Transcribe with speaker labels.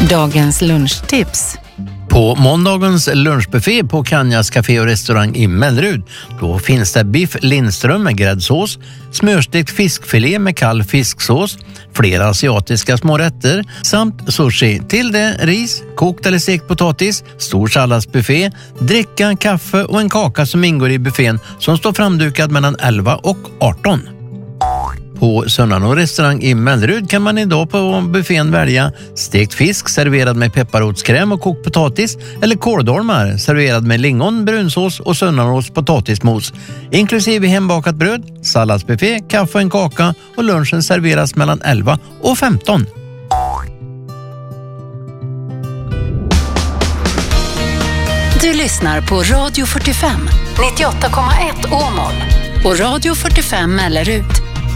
Speaker 1: Dagens lunchtips.
Speaker 2: På måndagens lunchbuffé på Kanjas Café och restaurang i Mellerud, då finns det biff Lindström med gräddsås, smörstekt fiskfilé med kall fisksås, flera asiatiska små rätter samt sushi. Till det ris, kokt eller stekt potatis, stor salladsbuffé, dricka, kaffe och en kaka som ingår i buffén som står framdukad mellan 11 och 18. På Sönnan och restaurang i Mellerud kan man idag på buffén välja stekt fisk serverad med pepparrotskräm och kokt potatis eller kåldolmar serverad med lingon, brunsås och sönnanost potatismos inklusive hembakat bröd, salladsbuffé, kaffe och en kaka och lunchen serveras mellan 11 och 15.
Speaker 1: Du lyssnar på Radio 45, 98,1 Åmål och Radio 45 Mellerud.